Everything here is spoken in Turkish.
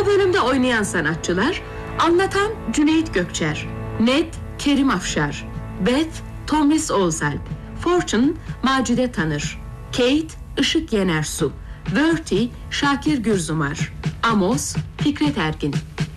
Bu bölümde oynayan sanatçılar: anlatan Cüneyt Gökçer, Ned Kerim Afşar, Beth Tomris Oğuzalp, Fortune Macide Tanır, Kate Işık Yenersu, Verti Şakir Gürzumar, Amos Fikret Ergin.